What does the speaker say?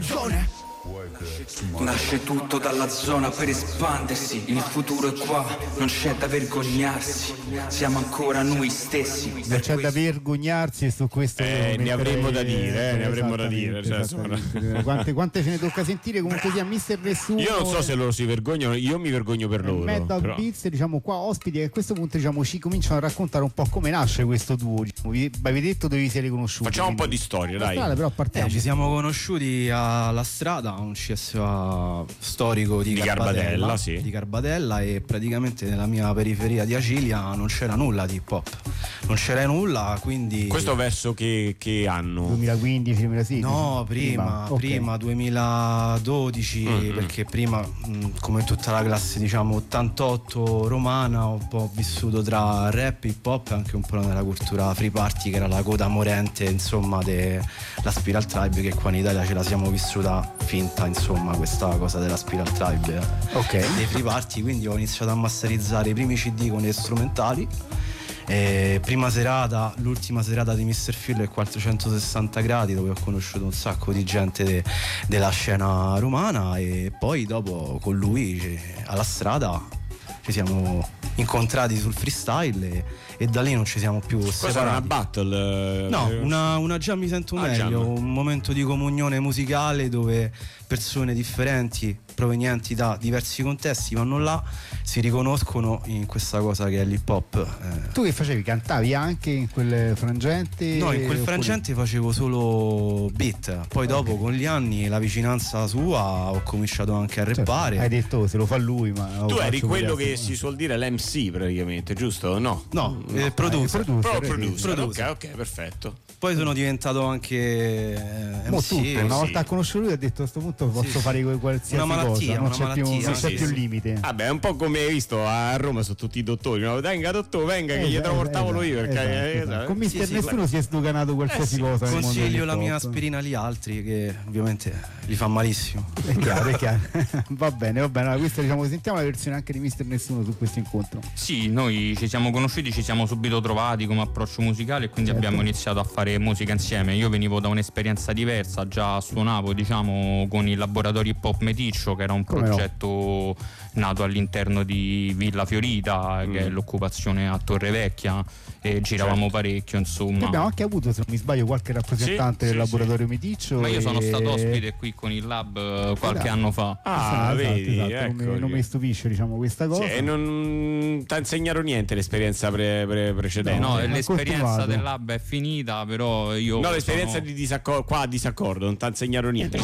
zone. Nasce tutto dalla zona per espandersi. Il futuro è qua, non c'è da vergognarsi. Siamo ancora noi stessi. Non c'è da vergognarsi, e su questo ne avremmo da dire, ne avremmo da dire. Cioè, quante ce ne tocca sentire? Comunque sia Mister Nessuno. Io non so se loro si vergognano, io mi vergogno per loro. Metal Beats, diciamo qua ospiti, e a questo punto diciamo ci cominciano a raccontare un po' come nasce questo duo. Diciamo, vi avete detto dove vi siete conosciuti? Facciamo un po' di storia, dai. Però partiamo. Ci siamo conosciuti alla strada, un CSA storico di Garbatella, sì. Di Garbatella, e praticamente nella mia periferia di Acilia non c'era nulla di hip hop, non c'era nulla, quindi... Questo verso che anno? 2015, 2016? No, prima, 2012, perché prima, come tutta la classe diciamo 88 romana, ho un po' vissuto tra rap, hip hop e anche un po' nella cultura free party, che era la coda morente insomma della Spiral Tribe, che qua in Italia ce la siamo vissuta finta, insomma, questa cosa della Spiral Tribe dei free party. Quindi ho iniziato a masterizzare i primi CD con le strumentali. Prima serata, l'ultima serata di Mr. Phil è 460 gradi, dove ho conosciuto un sacco di gente della scena romana, e poi dopo con lui alla strada ci siamo incontrati sul freestyle e da lì non ci siamo più separati. Questa era una battle? No, una già mi sento meglio, un momento di comunione musicale dove persone differenti, provenienti da diversi contesti, vanno là, si riconoscono in questa cosa che è l'hip hop. Tu che facevi? Cantavi anche in quel frangente? No, in quel frangente facevo solo beat, poi dopo con gli anni la vicinanza sua ho cominciato anche a rappare. Hai detto se lo fa lui, ma tu eri quello che si suol dire l'MC praticamente, giusto? No, producer. Ok, perfetto. Poi sono diventato anche MC. Una volta ha conosciuto lui, ha detto a questo punto posso fare qualsiasi una malattia, cosa, non c'è più limite. Vabbè, è un po' come hai visto a Roma, sono tutti i dottori, no? Venga che gli trasportavano io, perché con Mister Nessuno si è sdoganato qualsiasi cosa. Consiglio la mia aspirina agli altri, che ovviamente li fa malissimo. È chiaro. Va bene. Allora, questa diciamo, sentiamo la versione anche di Mister Nessuno su questo incontro. Sì, noi ci siamo conosciuti, ci siamo subito trovati come approccio musicale, e quindi abbiamo iniziato a fare musica insieme. Io venivo da un'esperienza diversa, già suonavo diciamo con il laboratorio Hip Hop Meticcio, che era un progetto nato all'interno di Villa Fiorita, che è l'occupazione a Torre Vecchia, e giravamo parecchio, insomma. Che abbiamo anche avuto, se non mi sbaglio, qualche rappresentante del laboratorio Meticcio. Ma io sono stato ospite qui con il lab qualche anno fa. Vedi, ecco, non mi stupisce diciamo questa cosa. E non ti ha insegnato niente l'esperienza precedente? No, l'esperienza del lab è finita, però io l'esperienza di disaccordo non ti ha insegnato niente.